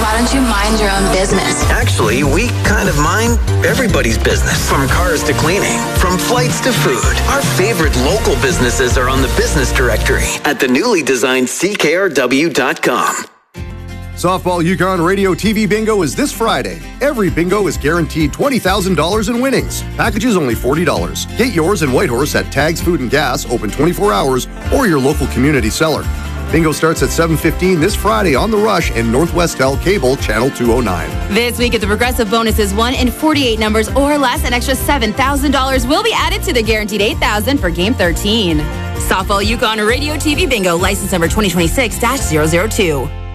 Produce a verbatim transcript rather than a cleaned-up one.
why don't you mind your own business? Actually, we kind of mind everybody's business. From cars to cleaning, from flights to food. Our favorite local businesses are on the business directory at the newly designed C K R W dot com. Softball Yukon Radio T V Bingo is this Friday. Every bingo is guaranteed twenty thousand dollars in winnings. Packages only forty dollars. Get yours in Whitehorse at Tags Food and Gas, open twenty-four hours, or your local community cellar. Bingo starts at seven fifteen this Friday on The Rush and Northwestel Cable, Channel two oh nine. This week at the Progressive bonuses, one in forty-eight numbers or less, an extra seven thousand dollars will be added to the guaranteed eight thousand dollars for Game thirteen. Softball Yukon Radio T V Bingo, license number twenty twenty-six dash zero zero two.